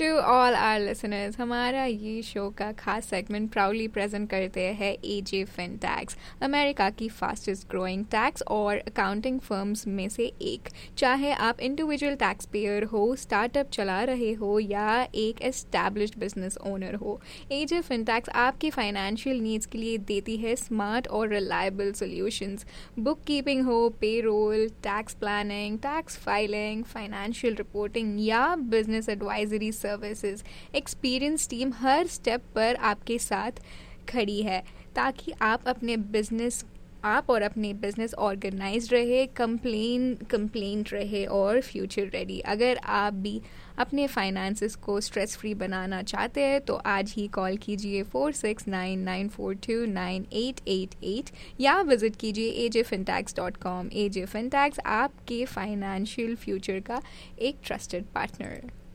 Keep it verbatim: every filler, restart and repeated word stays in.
To all our listeners, हमारा ये show का खास सेगमेंट प्राउडली प्रेजेंट करते हैं एजे फिनटैक्स, अमेरिका की फास्टेस्ट ग्रोइंग टैक्स और अकाउंटिंग फर्म्स में से एक। चाहे आप इंडिविजुअल टैक्स पेयर हो, स्टार्टअप चला रहे हो या एक एस्टैब्लिश्ड बिजनेस ओनर हो, एजे फिनटैक्स आपकी फाइनेंशियल नीड्स के लिए देती है स्मार्ट और रिलायबल सॉल्यूशंस। बुक कीपिंग हो, payroll, tax planning, tax filing, financial reporting या business advisory services, experience team हर स्टेप पर आपके साथ खड़ी है ताकि आप अपने बिजनेस आप और अपने बिजनेस ऑर्गेनाइज रहे, कंप्लेन कंप्लेंट रहे और फ्यूचर रेडी। अगर आप भी अपने फाइनेंसेस को स्ट्रेस फ्री बनाना चाहते हैं तो आज ही कॉल कीजिए four six nine nine four to nine eight eight eight या विजिट कीजिए ए जे फिनटैक्स डॉट कॉम। एजे फिनटैक्स आपके फाइनेंशियल फ्यूचर का एक ट्रस्टेड पार्टनर।